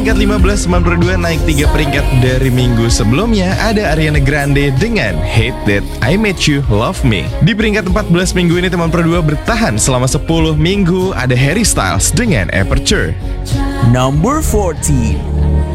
peringkat 15 teman Pro 2 naik 3 peringkat dari minggu sebelumnya. Ada Ariana Grande dengan Hate That I Made You Love Me. Di peringkat 14 minggu ini teman Pro 2 bertahan selama 10 minggu. Ada Harry Styles dengan Aperture. Number 14.